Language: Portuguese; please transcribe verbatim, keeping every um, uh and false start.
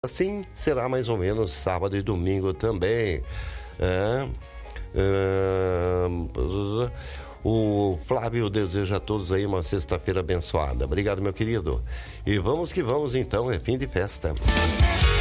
Assim será mais ou menos sábado e domingo também. É, é, o Flávio deseja a todos aí uma sexta-feira abençoada. Obrigado, meu querido. E vamos que vamos então, é fim de festa.